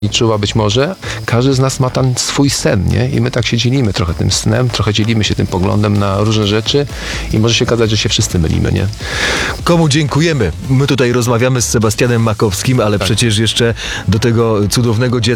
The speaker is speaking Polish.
i czuła być może. Każdy z nas ma tam swój sen, nie? I my tak się dzielimy trochę tym snem, trochę dzielimy się tym poglądem na różne rzeczy i może się okazać, że się wszyscy mylimy, nie? Komu dziękujemy? My tutaj rozmawiamy z Sebastianem Makowskim, ale przecież jeszcze do tego cudownego dziecka